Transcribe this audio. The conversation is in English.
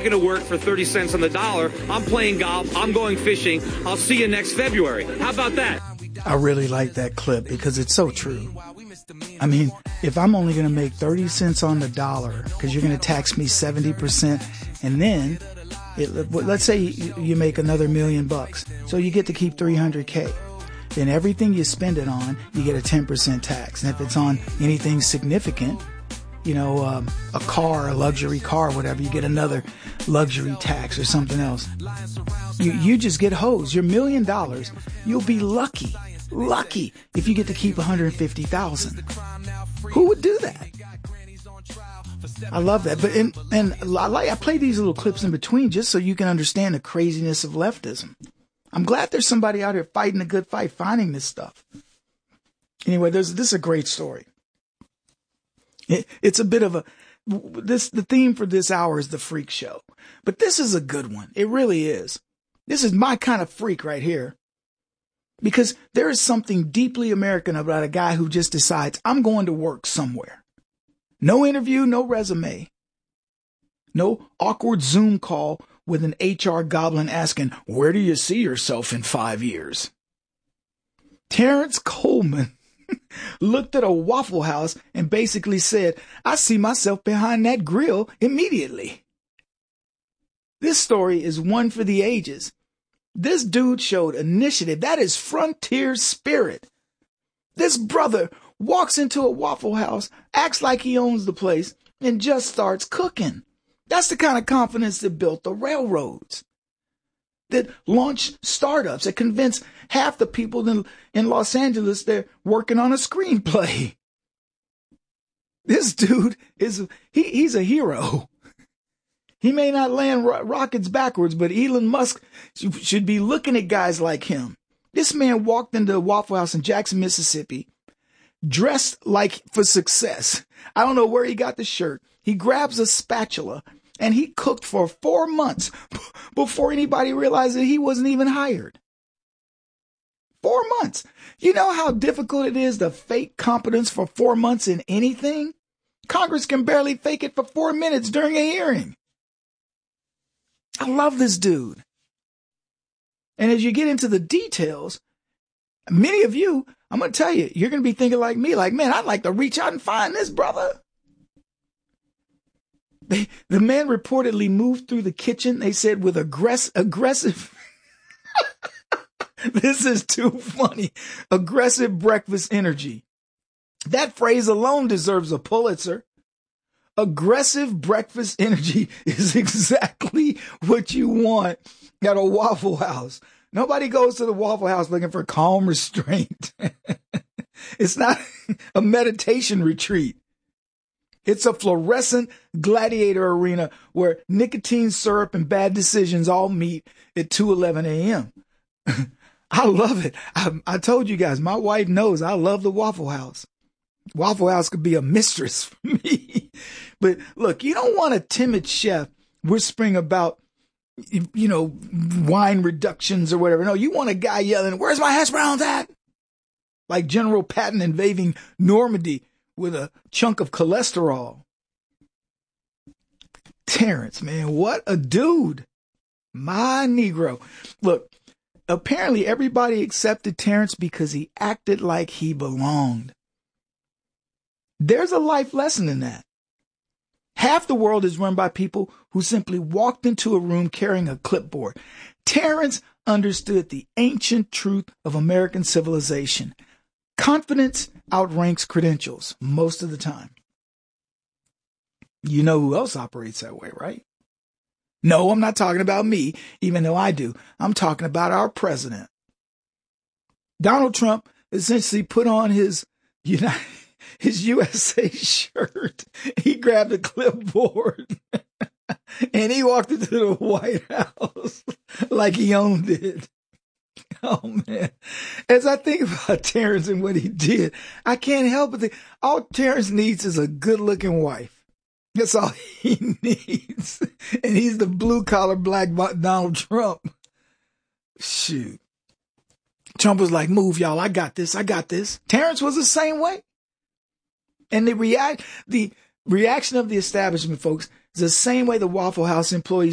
going to work for 30 cents on the dollar. I'm playing golf. I'm going fishing. I'll see you next February. How about that? I really like that clip because it's so true. I mean, if I'm only going to make 30 cents on the dollar because you're going to tax me 70%, and then let's say you make another $1 million, so you get to keep $300K. Then everything you spend it on, you get a 10% tax. And if it's on anything significant, a car, a luxury car, whatever, you get another luxury tax or something else. You just get hosed. Your $1 million, you'll be lucky if you get to keep $150,000. Who would do that? I love that. But I play these little clips in between just so you can understand the craziness of leftism. I'm glad there's somebody out here fighting a good fight, finding this stuff. Anyway, this is a great story. It's a bit of the theme for this hour is the freak show, but this is a good one. It really is. This is my kind of freak right here, because there is something deeply American about a guy who just decides, I'm going to work somewhere. No interview, no resume, no awkward Zoom call with an HR goblin asking, where do you see yourself in 5 years? Terrence Coleman looked at a Waffle House and basically said, I see myself behind that grill immediately. This story is one for the ages. This dude showed initiative. That is frontier spirit. This brother walks into a Waffle House, acts like he owns the place, and just starts cooking. That's the kind of confidence that built the railroads, that launched startups, that convinced half the people in Los Angeles they're working on a screenplay. This dude he's a hero. He may not land rockets backwards, but Elon Musk should be looking at guys like him. This man walked into a Waffle House in Jackson, Mississippi, dressed like for success. I don't know where he got the shirt. He grabs a spatula and he cooked for 4 months before anybody realized that he wasn't even hired. 4 months. You know how difficult it is to fake competence for 4 months in anything? Congress can barely fake it for 4 minutes during a hearing. I love this dude. And as you get into the details, many of you, I'm going to tell you, you're going to be thinking like me, like, man, I'd like to reach out and find this brother. The man reportedly moved through the kitchen, they said, with aggressive, this is too funny, aggressive breakfast energy. That phrase alone deserves a Pulitzer. Aggressive breakfast energy is exactly what you want at a Waffle House. Nobody goes to the Waffle House looking for calm restraint. It's not a meditation retreat. It's a fluorescent gladiator arena where nicotine syrup and bad decisions all meet at 2:11 a.m. I love it. I told you guys, my wife knows I love the Waffle House. Waffle House could be a mistress for me. But look, you don't want a timid chef whispering about, wine reductions or whatever. No, you want a guy yelling, where's my hash browns at? Like General Patton invading Normandy with a chunk of cholesterol. Terrence, man, what a dude. My Negro. Look, apparently everybody accepted Terrence because he acted like he belonged. There's a life lesson in that. Half the world is run by people who simply walked into a room carrying a clipboard. Terrence understood the ancient truth of American civilization. Confidence outranks credentials most of the time. You know who else operates that way, right? No, I'm not talking about me, even though I do. I'm talking about our president. Donald Trump essentially put on his USA shirt. He grabbed a clipboard and he walked into the White House like he owned it. Oh, man. As I think about Terrence and what he did, I can't help but think all Terrence needs is a good-looking wife. That's all he needs. And he's the blue-collar black Donald Trump. Shoot. Trump was like, move, y'all. I got this. Terrence was the same way. And the reaction of the establishment, folks, is the same way the Waffle House employees